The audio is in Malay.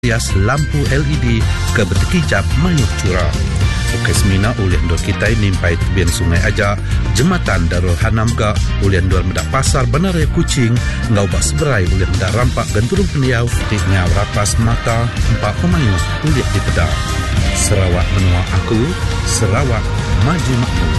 hias lampu LED ke bertekijap mayuh curah. Ukai semina ulian dor kita nimpai tebian sungai aja, jematan Darul Hanam ga ulian dor medak pasar Banaraya Kuching, ngau bak seberai ulian medak rampak genturung peniau, tiknya rapas mata, empat pemayuh ulian di pedang. Sarawak menua aku, Sarawak maju makmur.